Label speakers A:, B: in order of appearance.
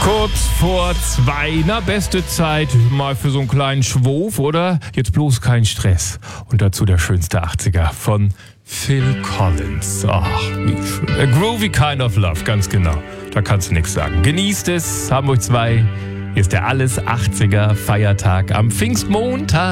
A: Kurz vor 2, na beste Zeit mal für so einen kleinen Schwof, oder? Jetzt bloß kein Stress. Und dazu der schönste 80er von Phil Collins. Ach, wie schön. A groovy kind of love, ganz genau. Da kannst du nichts sagen. Genießt es, Hamburg 2. Hier ist der Alles 80er Feiertag am Pfingstmontag.